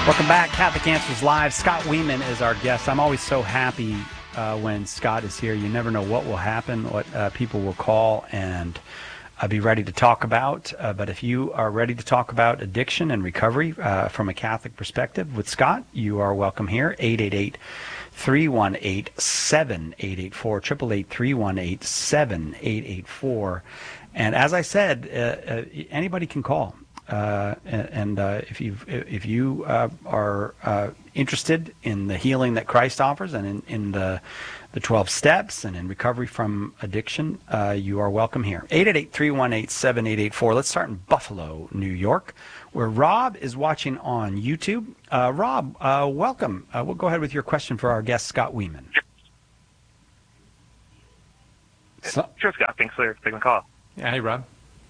Welcome back, Catholic Answers Live. Scott Weeman is our guest. I'm always so happy when Scott is here. You never know what will happen, what people will call and be ready to talk about. But if you are ready to talk about addiction and recovery from a Catholic perspective with Scott, you are welcome here. 888-318-7884, 888-318-7884. And as I said, anybody can call. If you are interested in the healing that Christ offers and in the 12 steps and in recovery from addiction, you are welcome here. 888-318-7884. Let's start in Buffalo, New York, where Rob is watching on YouTube. Rob, welcome. We'll go ahead with your question for our guest, Scott Weeman. Sure, Scott. Thanks for taking the call. Yeah, hey, Rob.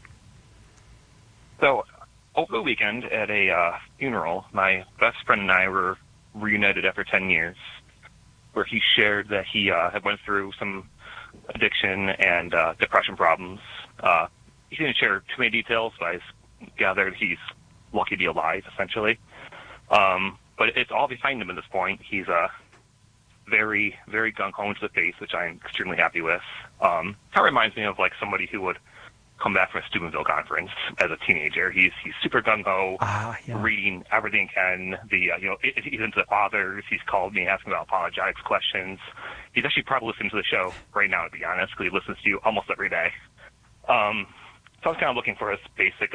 So, over the weekend at a funeral, my best friend and I were reunited after 10 years, where he shared that he had went through some addiction and depression problems. He didn't share too many details, but I gathered he's lucky to be alive, essentially. But it's all behind him at this point. He's very, very gung-ho into the faith, which I'm extremely happy with. Kind of reminds me of like somebody who would come back from a Steubenville conference as a teenager. He's super gung-ho, reading everything he can. He's into the fathers. He's called me asking about apologetics questions. He's actually probably listening to the show right now, to be honest, because he listens to you almost every day. So I was kind of looking for his basic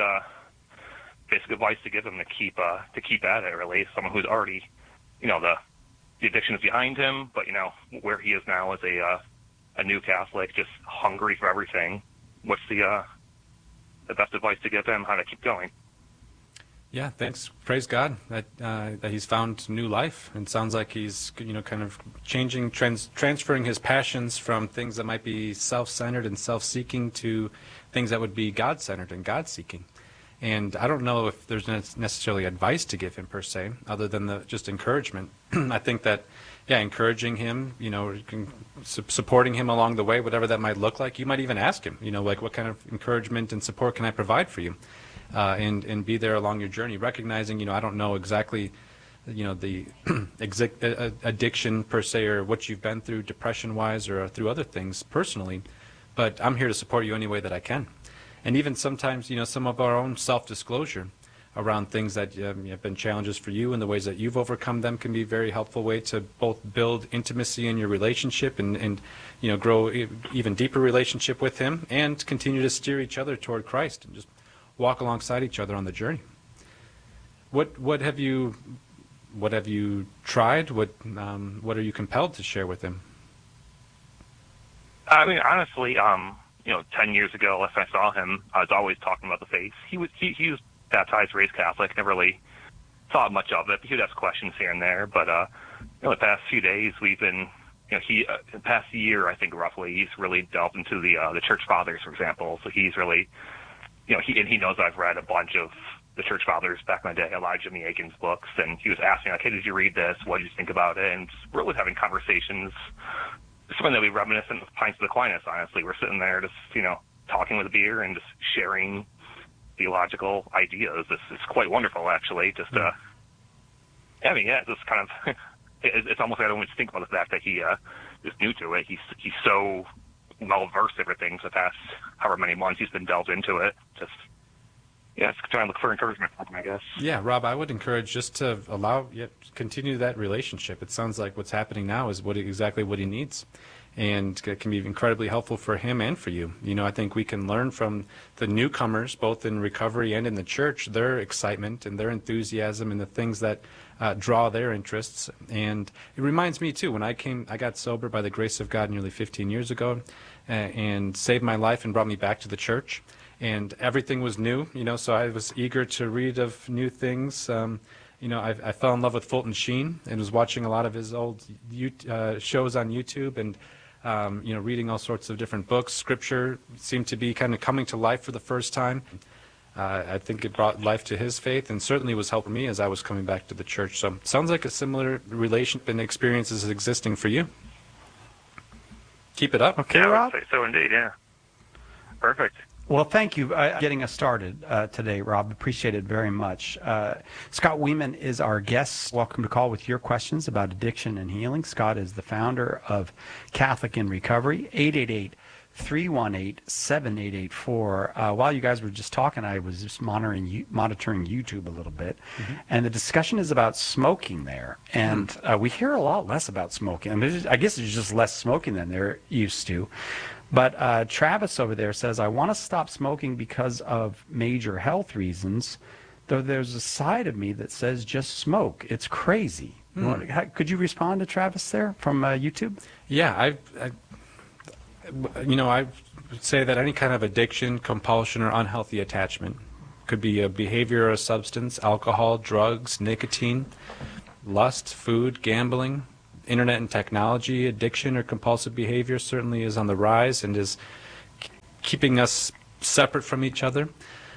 advice to give him to keep at it. Really, someone who's already, the addiction is behind him, but where he is now as a new Catholic, just hungry for everything. What's the best advice to give him how to keep going? Yeah, thanks. Praise God that he's found new life. And it sounds like he's kind of changing, transferring his passions from things that might be self-centered and self-seeking to things that would be God-centered and God-seeking. And I don't know if there's necessarily advice to give him per se, other than just encouragement. I think that, encouraging him, supporting him along the way, whatever that might look like. You might even ask him, like what kind of encouragement and support can I provide for you, and be there along your journey, recognizing, I don't know exactly, the addiction per se or what you've been through depression-wise or through other things personally, but I'm here to support you any way that I can. And even sometimes, some of our own self-disclosure around things that have been challenges for you and the ways that you've overcome them can be a very helpful way to both build intimacy in your relationship and grow even deeper relationship with him and continue to steer each other toward Christ and just walk alongside each other on the journey. What have you tried? What are you compelled to share with him? I mean, honestly, 10 years ago, last time I saw him, I was always talking about the faith. He was baptized, raised Catholic, never really thought much of it. He would ask questions here and there, but the past few days we've been, the past year, I think roughly, he's really delved into the Church Fathers, for example. So he's really, he knows I've read a bunch of the Church Fathers back in the day, Elijah Meagan's books, and he was asking, like, hey, did you read this? What did you think about it? And we're really having conversations. Something that we reminiscent of Pints of Aquinas, honestly. We're sitting there just, talking with a beer and just sharing theological ideas. It's quite wonderful, actually. Just, just kind of, it's almost like I don't even think about the fact that he is new to it. He's so well-versed in everything for the past however many months he's been delved into it. Just, it's trying to look for encouragement from him, I guess. Yeah, Rob, I would encourage just to continue that relationship. It sounds like what's happening now is exactly what he needs. And it can be incredibly helpful for him and for you. I think we can learn from the newcomers, both in recovery and in the church, their excitement and their enthusiasm and the things that draw their interests. And it reminds me, too, when I got sober by the grace of God nearly 15 years ago and saved my life and brought me back to the church. And everything was new, so I was eager to read of new things. I fell in love with Fulton Sheen and was watching a lot of his old shows on YouTube and reading all sorts of different books. Scripture seemed to be kind of coming to life for the first time. I think it brought life to his faith and certainly was helping me as I was coming back to the church. So sounds like a similar relationship and experience is existing for you. Keep it up. Okay, yeah, Rob? I would say so indeed, yeah. Perfect. Well, thank you getting us started today, Rob. Appreciate it very much. Scott Weeman is our guest. Welcome to call with your questions about addiction and healing. Scott is the founder of Catholic in Recovery, 888-318-7884. While you guys were just talking, I was just monitoring YouTube a little bit, and the discussion is about smoking there. And we hear a lot less about smoking. I mean, I guess there's just less smoking than they're used to. But Travis over there says, I want to stop smoking because of major health reasons, though there's a side of me that says just smoke. It's crazy. Could you respond to Travis there from YouTube? Yeah, I would say that any kind of addiction, compulsion, or unhealthy attachment could be a behavior or a substance, alcohol, drugs, nicotine, lust, food, gambling, internet and technology, addiction or compulsive behavior certainly is on the rise and is keeping us separate from each other.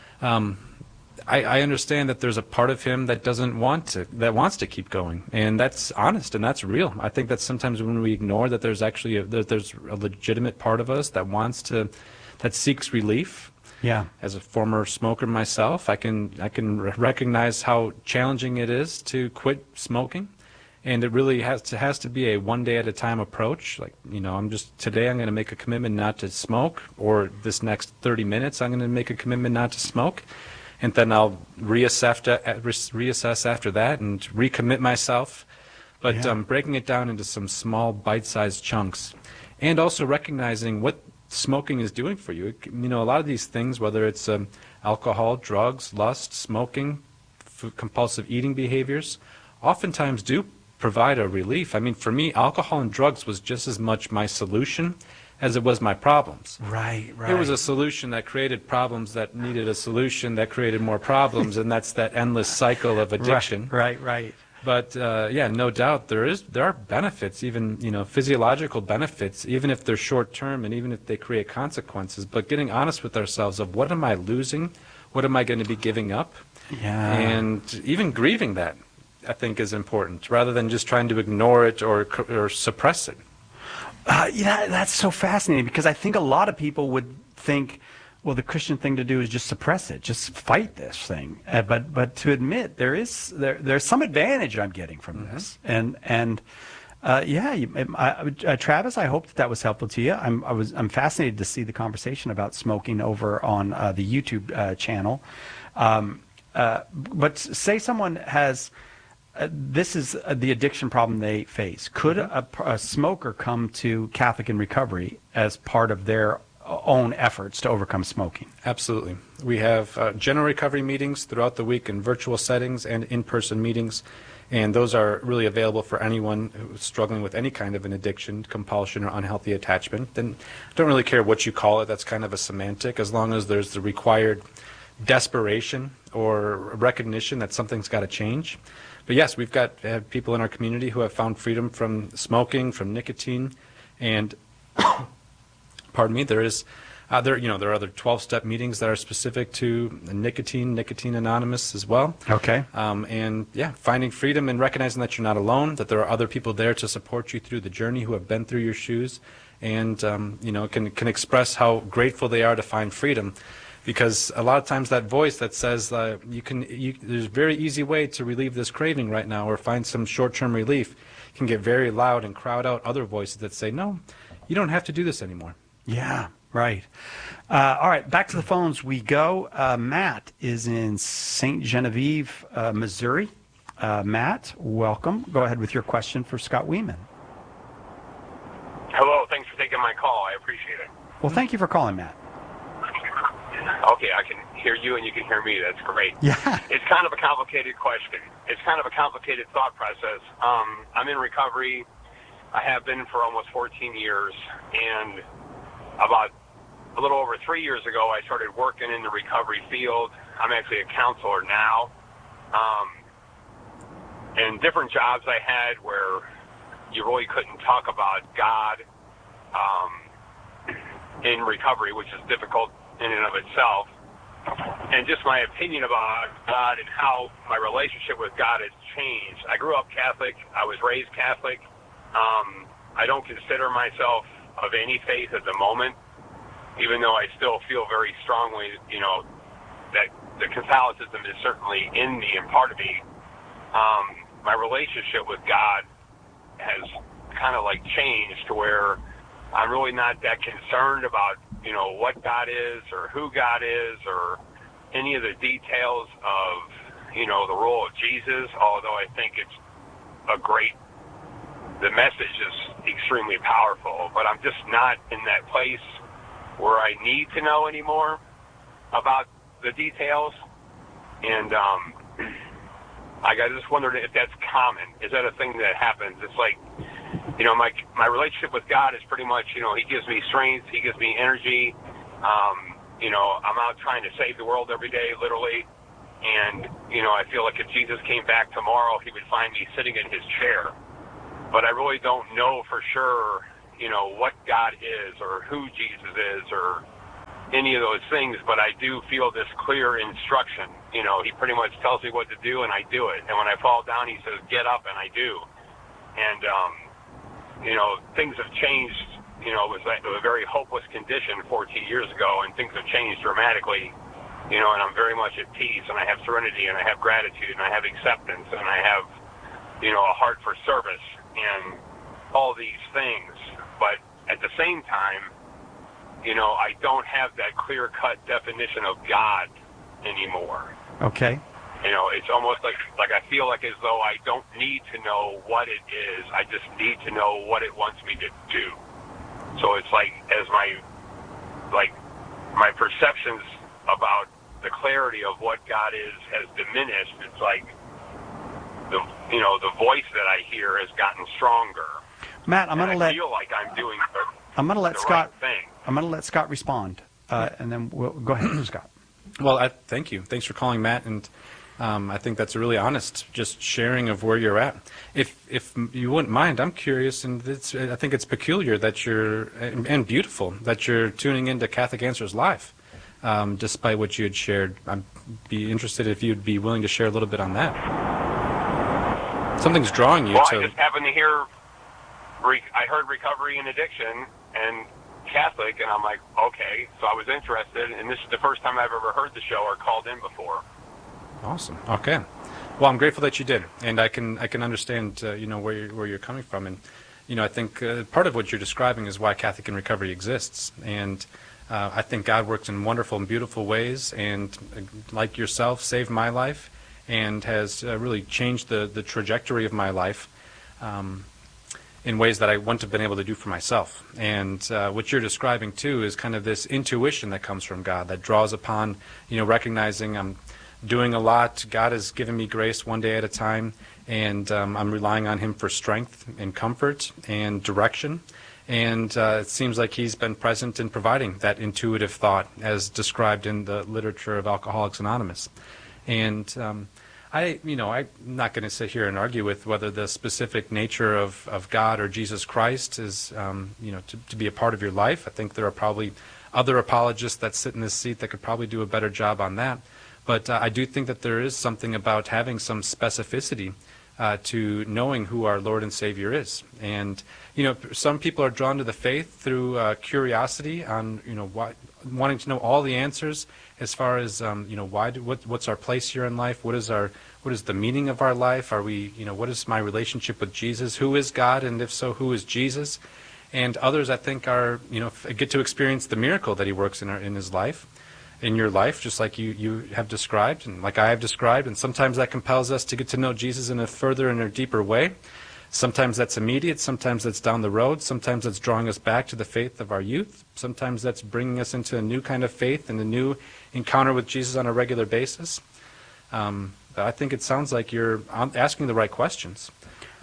I understand that there's a part of him that wants to keep going, and that's honest and that's real. I think that sometimes when we ignore that there's actually there's a legitimate part of us that seeks relief. Yeah. As a former smoker myself, I can recognize how challenging it is to quit smoking. And it really has to be a one day at a time approach. Like, today I'm going to make a commitment not to smoke, or this next 30 minutes I'm going to make a commitment not to smoke. And then I'll reassess after that and recommit myself. But breaking it down into some small bite-sized chunks. And also recognizing what smoking is doing for you. A lot of these things, whether it's alcohol, drugs, lust, smoking, compulsive eating behaviors, oftentimes do provide a relief. I mean, for me, alcohol and drugs was just as much my solution as it was my problems. Right. It was a solution that created problems that needed a solution that created more problems, and that's that endless cycle of addiction. Right. But no doubt there are benefits, even physiological benefits, even if they're short term and even if they create consequences. But getting honest with ourselves of what am I losing, what am I going to be giving up, and even grieving that, I think, is important, rather than just trying to ignore it or suppress it. That's so fascinating, because I think a lot of people would think, well, the Christian thing to do is just suppress it, just fight this thing. But to admit there's some advantage I'm getting from this, and Travis, I hope that was helpful to you. I'm fascinated to see the conversation about smoking over on the YouTube channel. But say someone has. This is the addiction problem they face. Could a smoker come to Catholic in Recovery as part of their own efforts to overcome smoking? Absolutely. We have general recovery meetings throughout the week in virtual settings and in-person meetings, and those are really available for anyone who's struggling with any kind of an addiction, compulsion, or unhealthy attachment. And I don't really care what you call it. That's kind of a semantic, as long as there's the required desperation or recognition that something's got to change. But yes, we've got people in our community who have found freedom from smoking, from nicotine, and pardon me, there are other 12-step meetings that are specific to Nicotine Anonymous as well. Okay. Finding freedom and recognizing that you're not alone, that there are other people there to support you through the journey who have been through your shoes, and can express how grateful they are to find freedom. Because a lot of times that voice that says there's a very easy way to relieve this craving right now or find some short-term relief can get very loud and crowd out other voices that say, no, you don't have to do this anymore. Yeah, right. All right, back to the phones we go. Matt is in St. Genevieve, Missouri. Matt, welcome. Go ahead with your question for Scott Weeman. Hello, thanks for taking my call. I appreciate it. Well, thank you for calling, Matt. Okay, I can hear you and you can hear me. That's great. Yeah. It's kind of a complicated question. It's kind of a complicated thought process. I'm in recovery. I have been for almost 14 years, and about a little over 3 years ago, I started working in the recovery field. I'm actually a counselor now. And different jobs I had where you really couldn't talk about God in recovery, which is difficult in and of itself, and just my opinion about God and how my relationship with God has changed. I grew up Catholic. I was raised Catholic. I don't consider myself of any faith at the moment. even though I still feel very strongly, that the Catholicism is certainly in me and part of me, my relationship with God has kind of like changed to where I'm really not that concerned about, what God is or who God is or any of the details of, the role of Jesus, although I think it's the message is extremely powerful, but I'm just not in that place where I need to know anymore about the details. And I just wondered if that's common. Is that a thing that happens? It's like, my relationship with God is pretty much, he gives me strength, he gives me energy. I'm out trying to save the world every day, literally. And, I feel like if Jesus came back tomorrow, he would find me sitting in his chair. But I really don't know for sure, what God is or who Jesus is or any of those things, but I do feel this clear instruction. He pretty much tells me what to do, and I do it. And when I fall down, he says, get up, and I do. And, things have changed. It was a very hopeless condition 14 years ago, and things have changed dramatically, and I'm very much at peace, and I have serenity, and I have gratitude, and I have acceptance, and I have, a heart for service, and all these things. But at the same time, I don't have that clear-cut definition of God anymore. Okay. It's almost like I feel like as though I don't need to know what it is. I just need to know what it wants me to do. So it's like as my perceptions about the clarity of what God is has diminished. It's like the voice that I hear has gotten stronger. Matt, I feel like I'm doing the right thing. I'm going to let Scott respond, and then we'll go ahead, Scott. Well, thank you. Thanks for calling, Matt, and I think that's a really honest just sharing of where you're at. If you wouldn't mind, I'm curious, and I think it's peculiar that and beautiful that you're tuning into Catholic Answers Live, despite what you had shared. I'd be interested if you'd be willing to share a little bit on that. Something's drawing you to... I just happened to hear... I heard recovery and addiction and Catholic, and I'm like, okay. So I was interested, and this is the first time I've ever heard the show or called in before. Awesome. Okay. Well, I'm grateful that you did, and I can understand where you're coming from, and I think part of what you're describing is why Catholic in Recovery exists, and I think God works in wonderful and beautiful ways, and like yourself, saved my life, and has really changed the trajectory of my life. In ways that I wouldn't have been able to do for myself. And what you're describing, too, is kind of this intuition that comes from God that draws upon, recognizing I'm doing a lot. God has given me grace one day at a time, and I'm relying on him for strength and comfort and direction. And it seems like he's been present in providing that intuitive thought as described in the literature of Alcoholics Anonymous. And I'm not going to sit here and argue with whether the specific nature of God or Jesus Christ is, to be a part of your life. I think there are probably other apologists that sit in this seat that could probably do a better job on that. But I do think that there is something about having some specificity to knowing who our Lord and Savior is. And, some people are drawn to the faith through curiosity on, wanting to know all the answers as far as, what's our place here in life? What is the meaning of our life? Are we, what is my relationship with Jesus? Who is God? And if so, who is Jesus? And others, I think, are, get to experience the miracle that he works in his life, in your life, just like you have described and like I have described. And sometimes that compels us to get to know Jesus in a further and a deeper way. Sometimes that's immediate, sometimes that's down the road, sometimes that's drawing us back to the faith of our youth, sometimes that's bringing us into a new kind of faith and a new encounter with Jesus on a regular basis. I think it sounds like you're asking the right questions.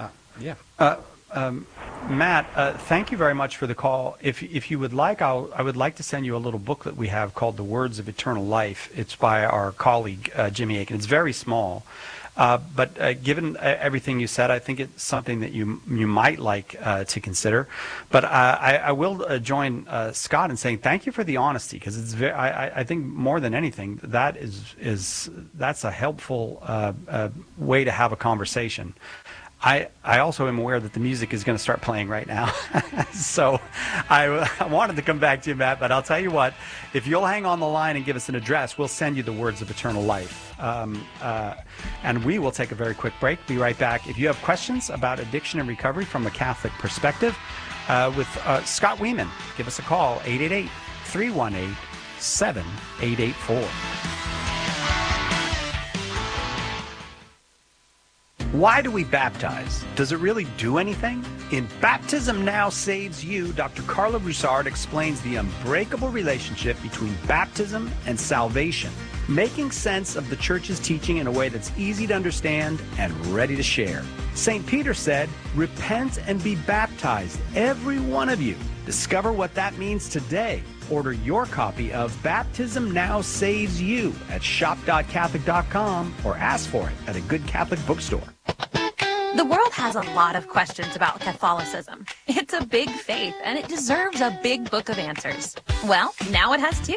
Matt, thank you very much for the call. If you would like, I would like to send you a little booklet we have called The Words of Eternal Life. It's by our colleague, Jimmy Akin. It's very small. But given everything you said, I think it's something that you might like to consider. But I will join Scott in saying thank you for the honesty, because it's I think more than anything that's a helpful way to have a conversation. I also am aware that the music is going to start playing right now. So I wanted to come back to you, Matt, but I'll tell you what, if you'll hang on the line and give us an address, we'll send you the words of eternal life. And we will take a very quick break. Be right back. If you have questions about addiction and recovery from a Catholic perspective with Scott Wieman, give us a call, 888-318-7884. Why do we baptize? Does it really do anything? In Baptism Now Saves You, Dr. Carla Broussard explains the unbreakable relationship between baptism and salvation, making sense of the Church's teaching in a way that's easy to understand and ready to share. St. Peter said, "Repent and be baptized, every one of you." Discover what that means today. Order your copy of Baptism Now Saves You at shop.catholic.com or ask for it at a good Catholic bookstore. The world has a lot of questions about Catholicism. It's a big faith, and it deserves a big book of answers. Well, now it has two.